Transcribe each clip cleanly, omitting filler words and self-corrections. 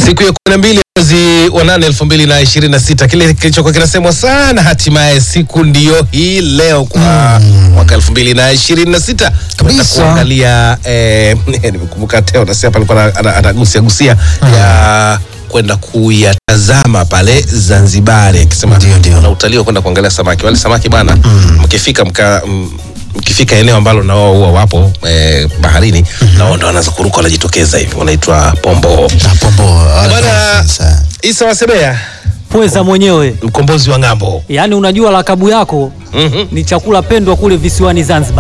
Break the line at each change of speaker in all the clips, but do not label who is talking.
Siku ya 12 mwezi wa 8 2026, kile kilichokuwa kinasemwa sana hatimaye siku ndio hii leo kwa mwaka 2026. Tunataka kuangalia nimekumbuka Teo nasema alikuwa anagusia ya kwenda kuyatazama pale Zanzibar, akisema ndio na utalii kwenda kuangalia samaki. Wale samaki bana, mkifika eneo ambalo na wao huwa wapo baharini, na wao ndo wanaanza kuruka, wanajitokeza hivi, wanaitwa pombo. Bana Isa Wasebea,
pweza mwenyewe,
mkombozi wa ng'ambo.
Yaani unajua lakabu yako ni chakula pendwa kule visiwani Zanzibar.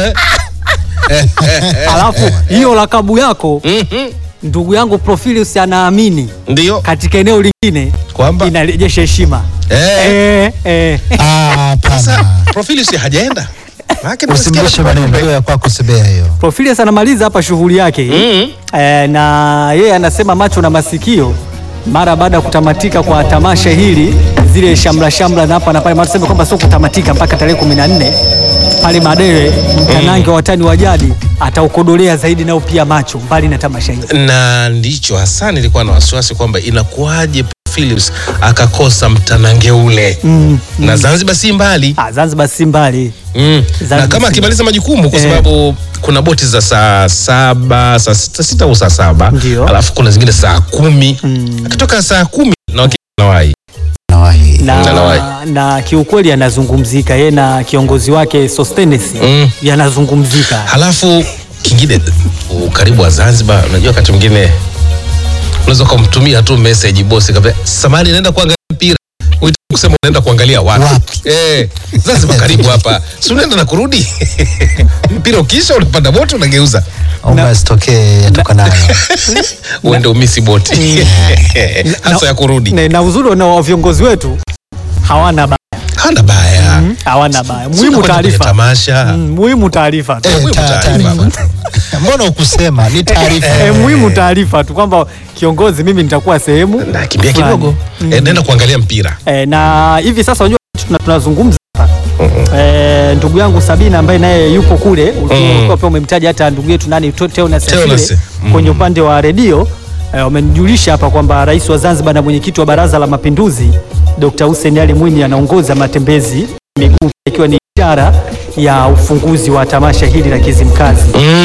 Alafu hiyo lakabu yako ndugu yangu Profilius anaamini
ndio
katika eneo lingine
kwamba
inarejesha heshima.
Sasa Profilius hajaenda.
Usimlishe maneno ya kwako Sebea hiyo.
Profilius anamaliza hapa shughuli yake na yeye anasema macho na masikio mara baada ya kutamatika kwa tamasha hili, zile shamla na hapa na pale, maana kwamba sio kutamatika mpaka tarehe 14 pale baadaye mtanange wa watani wa jadi ataukodolea zaidi nao pia macho mbali na tamasha hili. Na
ndicho hasa nilikuwa na wasiwasi kwamba inakuaje Profilius akakosa mtanange ule. Na Zanzibar si mbali.
Zanzibar si mbali.
Na kama akimaliza majukumu kwa sababu kuna boti za saa 7, saa 6 au saa 7, alafu kuna zingine saa 10. Akitoka saa 10 na
na kiukweli anazungumzika yeye na kiongozi wake Sostenes yanazungumzika.
Halafu kingine karibu wa Zanzibar, unajua wakati mwingine unaweza kumtumia tu message bosi kabla samani naenda kuangalia mpira, kusema unaenda kuangalia wapi? Zanzibar karibu hapa, si unaenda na kurudi. Mpira ukisha unapanda boti unageuza
usitokee yatoka nayo
uende umisi boti hasa ya kurudi.
Na uzuri na viongozi wetu hawana baya. Hawana baya. Muhimu taarifa.
Tamasha.
Muhimu taarifa.
Mbona ukusema ni taarifa?
Muhimu taarifa tu kwamba kiongozi mimi nitakuwa sehemu
na kimbia kidogo. Nenda kuangalia mpira.
Na hivi sasa unajua tunazungumza ndugu yangu Sabina ambaye naye yupo kule, ulikuwa pia umemtaja hata ndugu yetu nani Teo na Sefile kwenye upande wa redio. Wamenijulisha hapa kwamba Rais wa Zanzibar na mwenyekiti wa Baraza la Mapinduzi Dr. Hussein Ali Mwinyi anaongoza matembezi miguu, ikiwa ni ishara ya ufunguzi wa tamasha hili la Kizimkazi.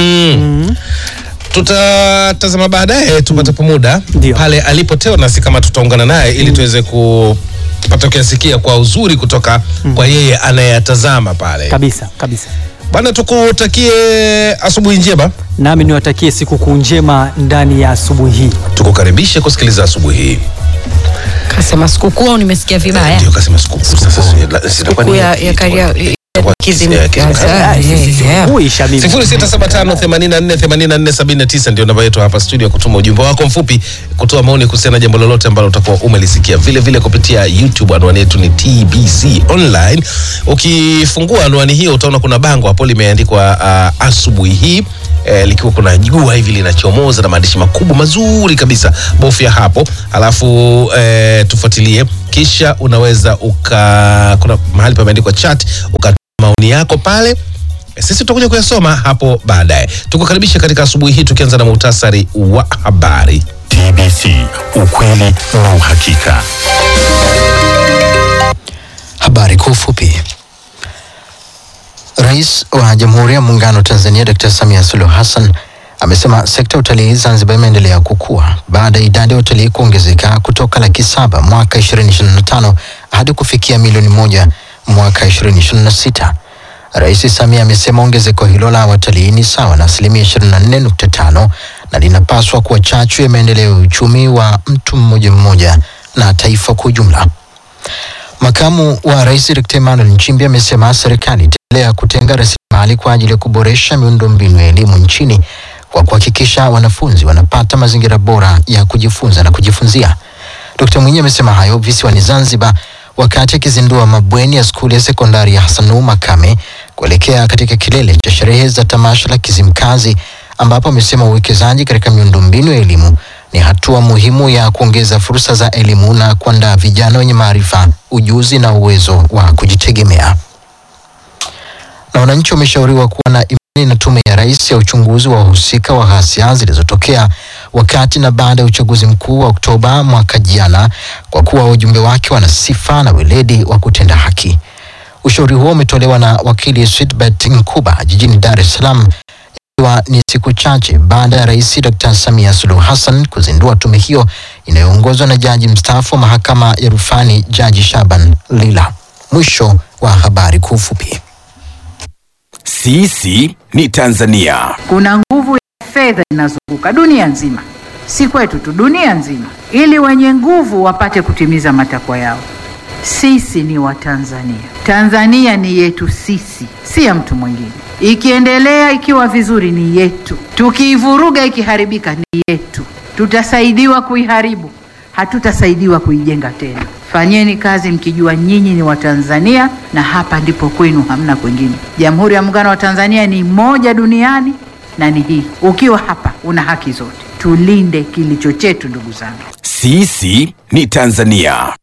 Tutatazama baadaye tupate muda pale alipo Teo, nasi kama tutaungana naye ili tuweze kupata kusikia kwa uzuri kutoka kwa yeye anayatazama pale.
Kabisa.
Bwana, tukutakie asubuhi njema.
Nami niwatakie sikukuu njema ndani ya asubuhi hii.
Tukukaribishe kusikiliza asubuhi hii.
Kasema sikukuu au nimesikia vibaya?
Ndio kasema sikukuu. Sasa
sikukuu ya Karia Kizimkazi.
0675848479 ndio namba yetu hapa studio, kutuma ujumbe wako mfupi, kutoa maoni kuhusiana na jambo lolote ambalo utakuwa umelisikia. Vile kupitia YouTube, anwani yetu ni TBC Online. Ukifungua anwani hiyo utaona kuna bango hapo limeandikwa asubuhi hii, likiwa kuna jua hivi linachomoza na maandishi makubwa mazuri kabisa. Bofya hapo, alafu tufuatilie, kisha unaweza kuna mahali pameandikwa chat, maoni yako pale, sisi tutakuja kuyasoma hapo baadaye. Tukukaribisha katika asubuhi hii, tukianza na muhtasari wa habari.
TBC, ukweli na uhakika.
Habari kwa ufupi. Rais wa Jamhuri ya Muungano wa Tanzania Dr. Samia Suluhu Hassan amesema sekta ya utalii Zanzibar imeendelea kukua baada ya idadi ya utalii kuongezeka kutoka 700,000 mwaka 2025 hadi kufikia 1,000,000 mwaka 2026. Rais Samia amesema ongezeko hilo la watalii ni sawa na 24.5% na linapaswa kuwa chachu ya maendeleo ya uchumi wa mtu mmoja na taifa kwa ujumla. Makamu wa Rais Dr. Emmanuel Nchimbi amesema serikali itaendelea kutenga rasilimali kwa ajili ya kuboresha miundombinu ya elimu nchini kwa kuhakikisha wanafunzi wanapata mazingira bora ya kujifunza na kujifunzia. Dr. Mwinyi amesema hayo visiwani Zanzibar wakati akizindua mabweni ya skuli ya sekondari ya Hassan Makame kuelekea katika kilele cha sherehe za tamasha la Kizimkazi, ambapo amesema uwekezaji katika miundombinu ya elimu ni hatua muhimu ya kuongeza fursa za elimu na kuandaa vijana wenye maarifa, ujuzi na uwezo wa kujitegemea. Na wananchi wameshauriwa kuwa na imani na tume ya rais ya uchunguzi wa wahusika wa ghasia zilizotokea wakati na baada ya uchaguzi mkuu wa Oktoba mwaka jana kwa kuwa wajumbe wake wana sifa na weledi wa kutenda haki. Ushauri huo umetolewa na wakili Sweetbet Nkuba jijini Dar es Salaam, ikiwa ni siku chache baada ya Rais Dr. Samia Suluhu Hassan kuzindua tume hiyo inayoongozwa na jaji mstaafu wa mahakama ya rufani Jaji Shaban Lila. Mwisho wa habari kwa ufupi.
Sisi ni Tanzania.
Kuna nguvu ya fedha inazunguka dunia nzima, si kwetu tu, dunia nzima, ili wenye nguvu wapate kutimiza matakwa yao. Sisi ni Watanzania. Tanzania ni yetu sisi, si ya mtu mwingine. Ikiendelea ikiwa vizuri ni yetu, tukiivuruga ikiharibika ni yetu. Tutasaidiwa kuiharibu, hatutasaidiwa kuijenga tena. Fanyeni kazi mkijua nyinyi ni Watanzania na hapa ndipo kwenu, hamna kwingine. Jamhuri ya Muungano wa Tanzania ni moja duniani na ni hii. Ukiwa hapa una haki zote. Tulinde kilicho chetu, ndugu zangu.
Sisi ni Tanzania.